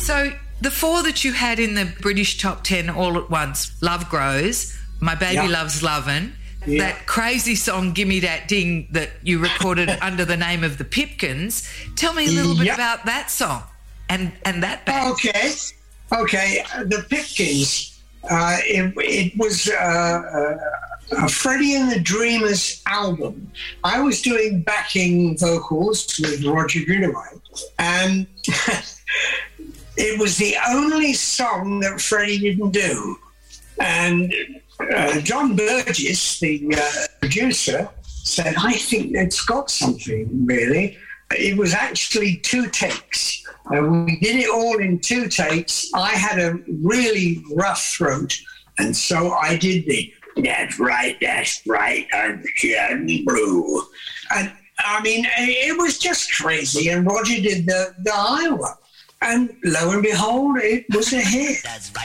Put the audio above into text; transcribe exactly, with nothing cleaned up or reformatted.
So the four that you had in the British top ten all at once, Love Grows, My Baby Yeah. Loves Lovin', Yeah. that crazy song Gimme That Ding that you recorded under the name of the Pipkins. Tell me a little bit Yeah. about that song and, and that band. Okay. Okay. uh, The Pipkins, uh, it, it was uh, uh, a Freddie and the Dreamers album. I was doing backing vocals with Roger Greenaway, and it was the only song that Freddie didn't do. And uh, John Burgess, the uh, producer, said, I think it's got something, really. It was actually two takes. Uh, we did it all in two takes. I had a really rough throat, and so I did the, that's right, that's right, I'm shining blue. And, I mean, it was just crazy, and Roger did the, the Iowa. And lo and behold, it was a hit. That's right.